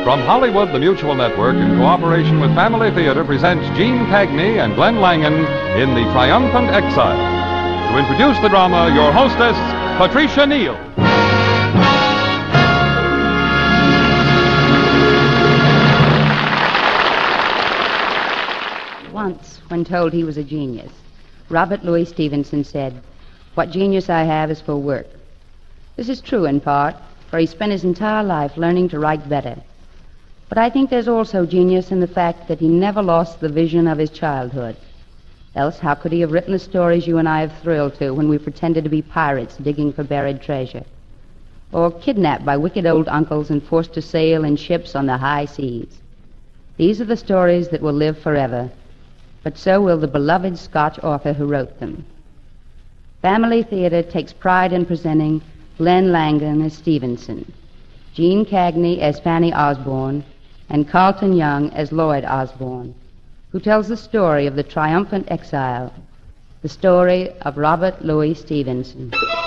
From Hollywood, the Mutual Network, in cooperation with Family Theater, presents Gene Cagney and Glenn Langan in The Triumphant Exile. To introduce the drama, your hostess, Patricia Neal. Once, when told he was a genius, Robert Louis Stevenson said, "What genius I have is for work." This is true in part, for he spent his entire life learning to write better. But I think there's also genius in the fact that he never lost the vision of his childhood. Else how could he have written the stories you and I have thrilled to when we pretended to be pirates digging for buried treasure? Or kidnapped by wicked old uncles and forced to sail in ships on the high seas. These are the stories that will live forever, but so will the beloved Scotch author who wrote them. Family Theater takes pride in presenting Glenn Langan as Stevenson, Gene Cagney as Fanny Osborne, and Carlton Young as Lloyd Osborne, who tells the story of the triumphant exile, the story of Robert Louis Stevenson.